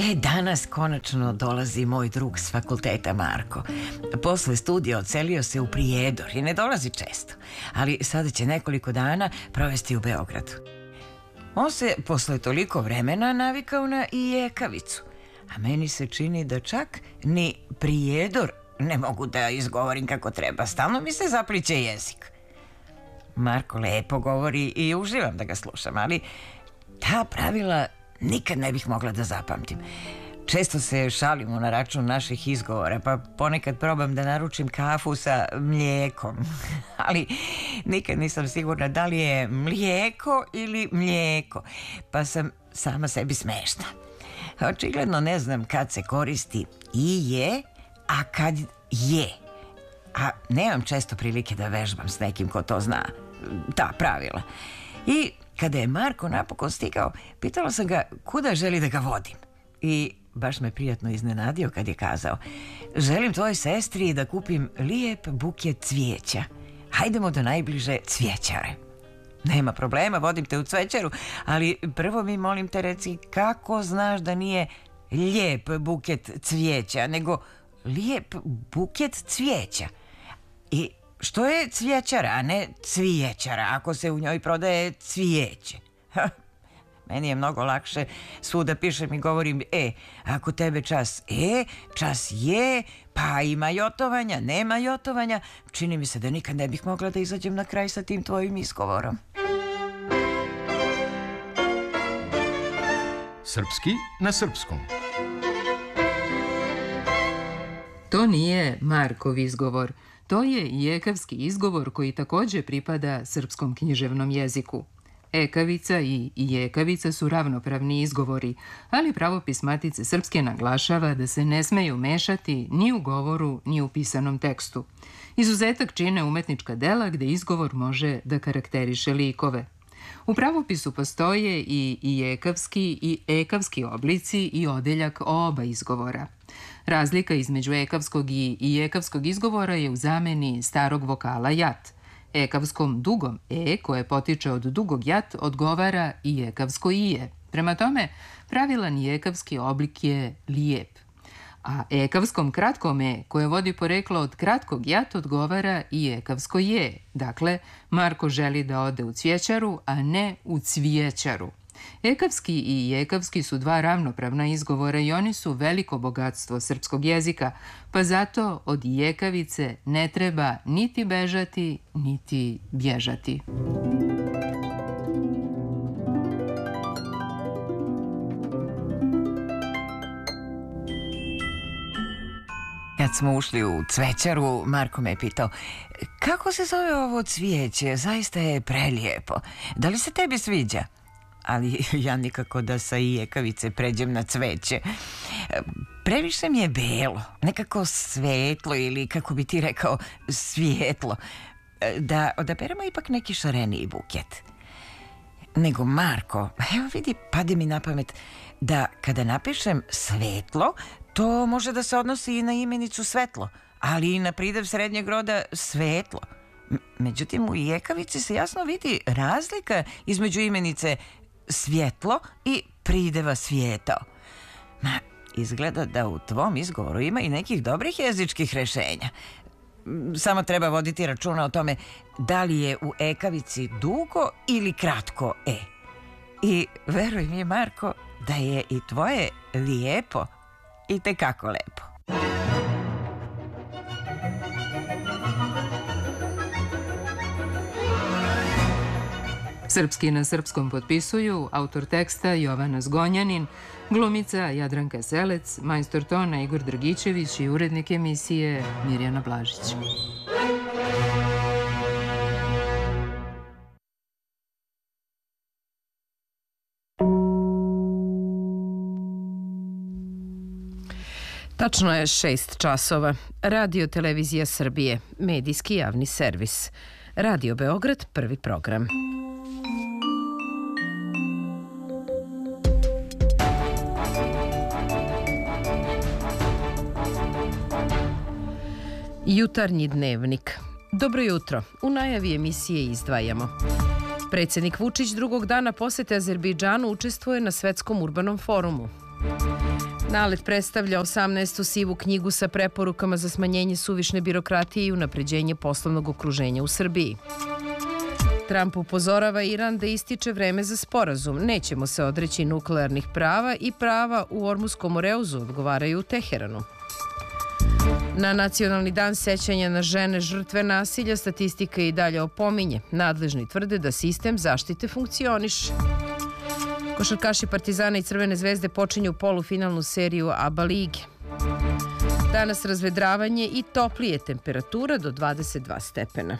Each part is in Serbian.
Danas konačno dolazi moj drug s fakulteta Marko. Posle studija odselio se u Prijedor i ne dolazi često, ali sada će nekoliko dana provesti u Beogradu. On se posle toliko vremena navikao na ijekavicu, a meni se čini da čak ni Prijedor ne mogu da izgovorim kako treba. Stalno mi se zapliće jezik. Marko lepo govori i uživam da ga slušam, ali ta pravila nikad ne bih mogla da zapamtim. Često se šalimo na račun naših izgovora, pa ponekad probam da naručim kafu sa mlijekom. Ali nikad nisam sigurna da li je mlijeko ili mlijeko, pa sam sama sebi smešna. Očigledno ne znam kad se koristi i je, a kad je. A nemam često prilike da vežbam s nekim ko to zna, ta pravila. I kada je Marko napokon stigao, pitala sam ga kuda želi da ga vodim. I baš me prijatno iznenadio kad je kazao: želim tvojoj sestri da kupim lijep buket cvijeća. Hajdemo do najbliže cvijećare. Nema problema, vodim te u cvećaru, ali prvo mi molim te reci kako znaš da nije lijep buket cvijeća, nego lijep buket cvijeća. I što je cvijećara, a ne cvijećara, ako se u njoj prodaje cvijeće? Meni je mnogo lakše svuda pišem i govorim ako tebe čas čas je, pa ima jotovanja, nema jotovanja. Čini mi se da nikad ne bih mogla da izađem na kraj sa tim tvojim izgovorom. Srpski na srpskom. To nije Markov izgovor. To je ijekavski izgovor koji također pripada srpskom književnom jeziku. Ekavica i ijekavica su ravnopravni izgovori, ali pravopis Matice Srpske naglašava da se ne smeju mešati ni u govoru ni u pisanom tekstu. Izuzetak čine umetnička dela gde izgovor može da karakteriše likove. U pravopisu postoje i ijekavski i ekavski oblici i odeljak oba izgovora. Razlika između ekavskog i ijekavskog izgovora je u zameni starog vokala jat. Ekavskom dugom koje potiče od dugog jat odgovara ijekavsko ije. Prema tome, pravilan ijekavski oblik je lijep. A ekavskom kratkom koje vodi poreklo od kratkog jat odgovara ijekavsko je. Dakle, Marko želi da ode u cvijećaru, a ne u cvijećaru. Ekavski i ijekavski su dva ravnopravna izgovora i oni su veliko bogatstvo srpskog jezika, pa zato od ijekavice ne treba niti bežati, niti bježati. Kad smo ušli u cvećaru, Marko me pitao: kako se zove ovo cvijeće? Zaista je prelijepo. Da li se tebi sviđa? Ali ja nikako da sa ijekavice pređem na cveće. Previše mi je belo, nekako svetlo ili kako bi ti rekao svijetlo. Da odaberemo ipak neki šareniji buket. Nego Marko, evo vidi, pade mi na pamet da kada napišem svetlo, to može da se odnosi i na imenicu svetlo, ali i na pridev srednjeg roda svetlo. Međutim, u ijekavici se jasno vidi razlika između imenice svjetlo i prideva svijetao. Izgleda da u tvom izgovoru ima i nekih dobrih jezičkih rešenja. Samo treba voditi računa o tome da li je u ekavici dugo ili kratko I veruj mi, Marko, da je i tvoje lijepo i tekako lepo. Srpski na srpskom potpisuju autor teksta Jovana Zgonjanin, glumica Jadranka Selec, majstor tona Igor Dragićević i urednik emisije Mirjana Blažić. Tačno je 6 časova. Radio Televizija Srbije, medijski javni servis. Radio Beograd, prvi program. Jutarnji dnevnik. Dobro jutro. U najavi emisije izdvajamo. Predsjednik Vučić drugog dana posete Azerbejdžanu učestvuje na Svetskom urbanom forumu. Nalet predstavlja 18. sivu knjigu sa preporukama za smanjenje suvišne birokratije i unapređenje poslovnog okruženja u Srbiji. Trump upozorava Iran da ističe vreme za sporazum. Nećemo se odreći nuklearnih prava i prava u Ormuskom Moreuzu, odgovaraju u Teheranu. Na Nacionalni dan sećanja na žene žrtve nasilja statistika i dalje opominje. Nadležni tvrde da sistem zaštite funkcioniše. Košarkaši Partizana i Crvene zvezde počinju polufinalnu seriju ABA lige. Danas razvedravanje i toplije temperatura do 22 stepena.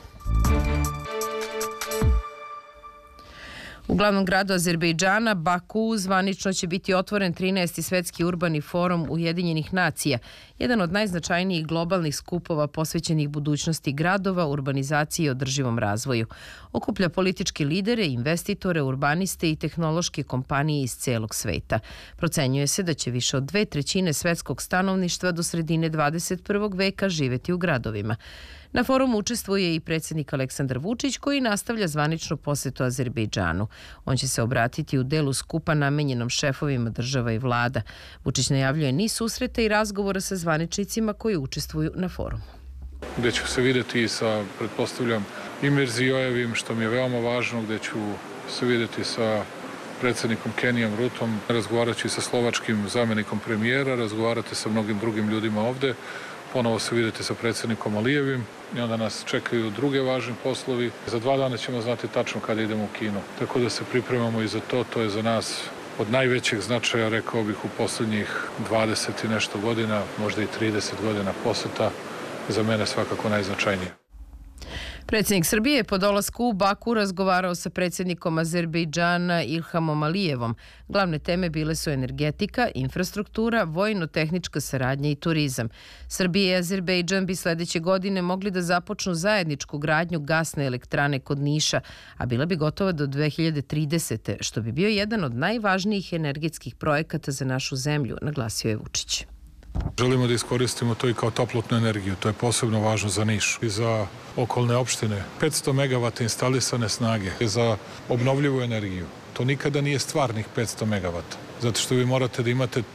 U glavnom gradu Azerbejdžana, Baku, zvanično će biti otvoren 13. svetski urbani forum Ujedinjenih nacija, jedan od najznačajnijih globalnih skupova posvećenih budućnosti gradova, urbanizaciji i održivom razvoju. Okuplja političke lidere, investitore, urbaniste i tehnološke kompanije iz celog sveta. Procenjuje se da će više od 2/3 svetskog stanovništva do sredine 21. veka živeti u gradovima. Na forumu učestvuje i predsjednik Aleksandar Vučić, koji nastavlja zvaničnu posetu Azerbejdžanu. On će se obratiti u delu skupa namenjenom šefovima država i vlada. Vučić najavljuje niz susreta i razgovora sa zvaničnicima koji učestvuju na forumu. Gde ću se videti sa, pretpostavljam, i Mirzijojevim, što mi je veoma važno, gde ću se videti sa predsjednikom Kenijom Rutom, razgovarat ću i sa slovačkim zamjenikom premijera, razgovarati sa mnogim drugim ljudima ovde, ponovo se videti sa predsjednikom Alijevim i onda nas čekaju druge važni poslovi. Za 2 dana ćemo znati tačno kada idemo u Kinu. Tako da se pripremamo i za to. To je za nas od najvećeg značaja, rekao bih, u posljednjih 20 i nešto godina, možda i 30 godina poseta. Za mene svakako najznačajnije. Predsjednik Srbije je po dolasku u Baku razgovarao sa predsjednikom Azerbejdžana Ilhamom Alijevom. Glavne teme bile su energetika, infrastruktura, vojno-tehnička saradnja i turizam. Srbija i Azerbejdžan bi sledeće godine mogli da započnu zajedničku gradnju gasne elektrane kod Niša, a bila bi gotova do 2030. što bi bio jedan od najvažnijih energetskih projekata za našu zemlju, naglasio je Vučić. Želimo da iskoristimo to i kao toplotnu energiju. To je posebno važno za Niš i za okolne opštine. 500 megavata instalisane snage za obnovljivu energiju. To nikada nije stvarnih 500 megavata. Zato što vi morate da imate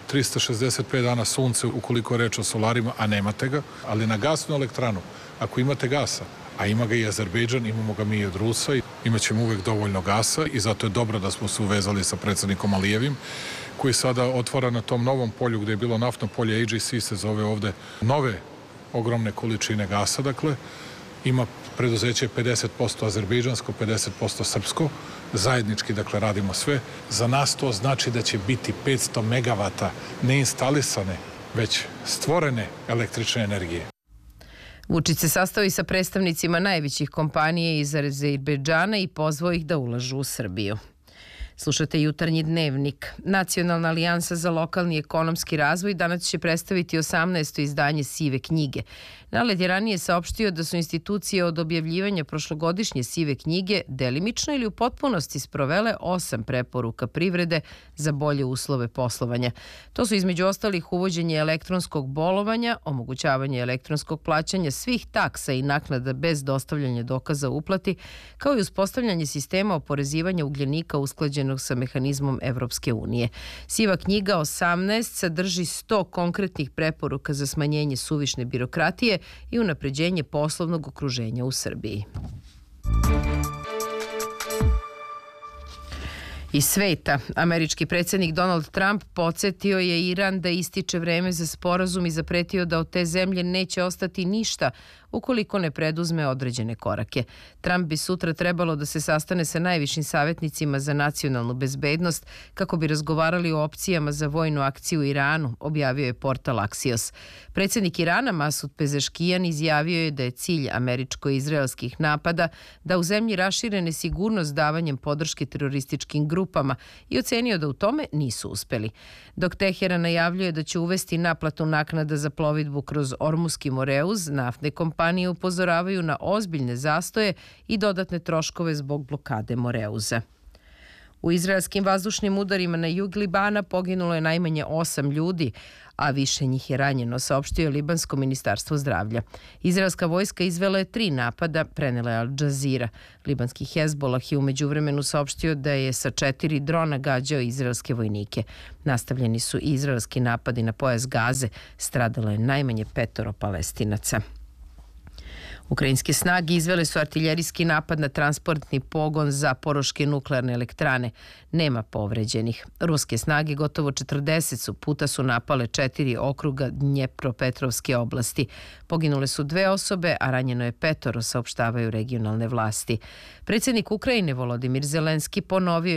365 dana sunce ukoliko je reč o solarima, a nemate ga. Ali na gasnu elektranu, ako imate gasa, a ima ga i Azerbejdžan, imamo ga mi i od Rusa, imaćemo uvek dovoljno gasa i zato je dobro da smo se uvezali sa predsjednikom Alijevim, koji sada otvara na tom novom polju gde je bilo naftno polje, AGC se zove ovde, nove ogromne količine gasa, dakle, ima preduzeće 50% azerbejdžansko, 50% srpsko, zajednički, dakle, radimo sve. Za nas to znači da će biti 500 megavata neinstalisane, već stvorene električne energije. Vučić se sastao i sa predstavnicima najvećih kompanija iz Azerbejdžana i pozvao ih da ulažu u Srbiju. Slušate Jutarnji dnevnik. Nacionalna alijansa za lokalni ekonomski razvoj danas će predstaviti 18. izdanje Sive knjige. Nalet je ranije saopštio da su institucije od objavljivanja prošlogodišnje Sive knjige delimično ili u potpunosti sprovele 8 preporuka privrede za bolje uslove poslovanja. To su između ostalih uvođenje elektronskog bolovanja, omogućavanje elektronskog plaćanja svih taksa i naknada bez dostavljanja dokaza o uplati, kao i uspostavljanje sistema oporezivanja ugljenika usklađenog sa mehanizmom Evropske unije. Siva knjiga 18 sadrži 100 konkretnih preporuka za smanjenje suvišne birokratije i unapređenje poslovnog okruženja u Srbiji. Iz sveta, američki predsjednik Donald Trump podsjetio je Iran da ističe vreme za sporazum i zapretio da od te zemlje neće ostati ništa ukoliko ne preduzme određene korake. Trump bi sutra trebalo da se sastane sa najvišim savjetnicima za nacionalnu bezbednost kako bi razgovarali o opcijama za vojnu akciju u Iranu, objavio je portal Axios. Predsjednik Irana Masud Pezeškijan izjavio je da je cilj američko-izraelskih napada da u zemlji rašire nesigurnost davanjem podrške terorističkim grupama i ocenio da u tome nisu uspeli. Dok Teheran najavljuje da će uvesti naplatu naknada za plovidbu kroz Ormuski Moreuz, naftne kompanije upozoravaju na ozbiljne zastoje i dodatne troškove zbog blokade Moreuza. U izraelskim vazdušnim udarima na jug Libana poginulo je najmanje 8 ljudi, a više njih je ranjeno, saopštio je Libansko ministarstvo zdravlja. Izraelska vojska izvela je 3 napada, prenela je Al Jazeera. Libanski Hezbollah je u međuvremenu saopštio da je sa 4 drona gađao izraelske vojnike. Nastavljeni su i izraelski napadi na pojas Gaze. Stradalo je najmanje 5 Palestinaca. Ukrajinske snage izvele su artiljerijski napad na transportni pogon Zaporoške nuklearne elektrane. Nema povređenih. Ruske snage gotovo 40 puta su napale 4 okruga Dnjepropetrovske oblasti. Poginule su 2 osobe, a ranjeno je 5, saopštavaju regionalne vlasti. Predsjednik Ukrajine Volodimir Zelenski ponovio